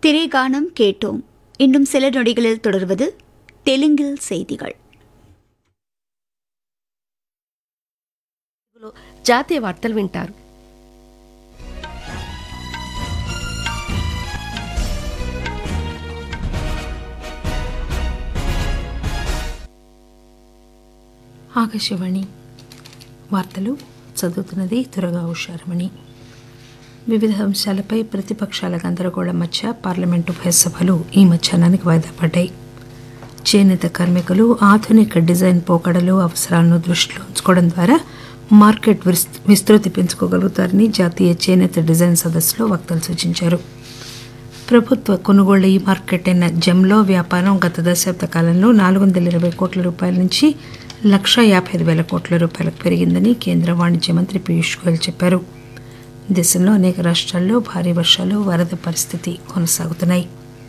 திரைகானம் கேட்டோம். இன்னும் சில நொடிகளில் தொடர்வது தெலுங்கில் செய்திகள். జాతీయ వార్తలు వింటారు. ఆకాశవాణి వార్తలు చదువుతున్నది తురగా ఉషారమణి. వివిధ అంశాలపై ప్రతిపక్షాల గందరగోళం మధ్య పార్లమెంటు ఉభయ సభలు ఈ మధ్యాహ్నానికి వాయిదా పడ్డాయి. చేనేత కార్మికులు ఆధునిక డిజైన్ పోకడలు అవసరాలను దృష్టిలో ఉంచుకోవడం ద్వారా మార్కెట్ విస్తృతి పెంచుకోగలుగుతారని జాతీయ చేనేత డిజైన్ సదస్సులో వక్తలు సూచించారు. ప్రభుత్వ కొనుగోళ్ల ఈ మార్కెట్ అయిన జెమ్లో వ్యాపారం గత దశాబ్ద కాలంలో 420 కోట్ల రూపాయల నుంచి 1,55,000 కోట్ల రూపాయలకు పెరిగిందని కేంద్ర వాణిజ్య మంత్రి పీయూష్ గోయల్ చెప్పారు. దేశంలో అనేక రాష్ట్రాల్లో భారీ వర్షాలు, వరద పరిస్థితి కొనసాగుతున్నాయి.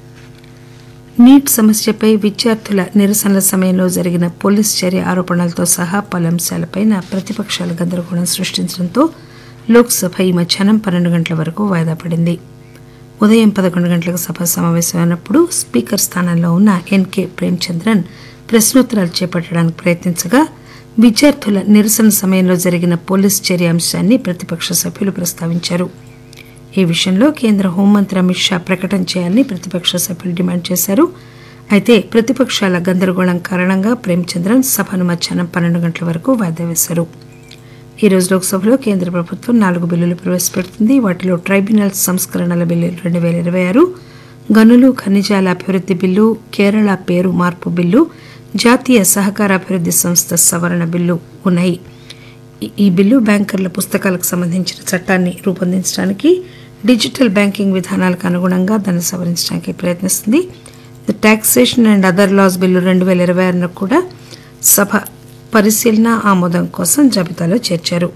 నీట్ సమస్యపై విద్యార్థుల నిరసనల సమయంలో జరిగిన పోలీస్ చర్య ఆరోపణలతో సహా పలు అంశాలపై ప్రతిపక్షాలు గందరగోళం సృష్టించడంతో లోక్సభ ఈ మధ్యాహ్నం 12 గంటల వరకు వాయిదా పడింది. ఉదయం 11 గంటలకు సభ సమావేశమైనప్పుడు స్పీకర్ స్థానంలో ఉన్న ఎన్కే ప్రేమచంద్రన్ ప్రశ్నోత్తరాలు చేపట్టడానికి ప్రయత్నించగా విద్యార్థుల నిరసన సమయంలో జరిగిన పోలీస్ చర్య అంశాన్ని ప్రతిపక్ష సభ్యులు ప్రస్తావించారు. ఈ విషయంలో కేంద్ర హోంమంత్రి అమిత్ షా ప్రకటన చేయాలని ప్రతిపక్ష సభ్యులు డిమాండ్ చేశారు. అయితే ప్రతిపక్షాల గందరగోళం కారణంగా ప్రేమచంద్రన్ సభను మధ్యాహ్నం 12 గంటల వరకు వాయిదా వేశారు. ఈరోజు లోక్సభలో కేంద్ర ప్రభుత్వం 4 బిల్లులు ప్రవేశపెడుతుంది. వాటిలో ట్రైబ్యునల్ సంస్కరణల బిల్లు 2026, గనులు ఖనిజాల అభివృద్ధి బిల్లు, కేరళ పేరు మార్పు బిల్లు, జాతీయ సహకార అభివృద్ధి సంస్థ సవరణ బిల్లు ఉన్నాయి. ఈ బిల్లు బ్యాంకర్ల పుస్తకాలకు సంబంధించిన చట్టాన్ని రూపొందించడానికి, డిజిటల్ బ్యాంకింగ్ విధానాలకు అనుగుణంగా దాన్ని సవరించడానికి ప్రయత్నిస్తుంది. The taxation and other loss bill 2026 కూడా సభ పరిశీలన ఆమోదం కోసం జాబితాలో చేర్చారు.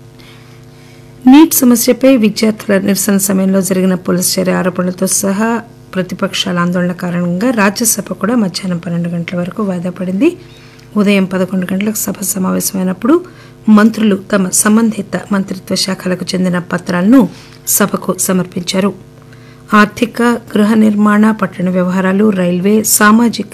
నీట్ సమస్యపై విద్యార్థుల నిరసన సమయంలో జరిగిన పోలీసు చర్య ఆరోపణలతో సహా ప్రతిపక్షాల ఆందోళన కారణంగా రాజ్యసభ కూడా మధ్యాహ్నం 12 గంటల వరకు వాయిదా పడింది. ఉదయం 11 గంటలకు సభ సమావేశమైనప్పుడు మంత్రులు తమ సంబంధిత మంత్రిత్వ శాఖలకు చెందిన పత్రాలను సభకు సమర్పించారు. ఆర్థిక, గృహ నిర్మాణ, పట్టణ వ్యవహారాలు, రైల్వే, సామాజిక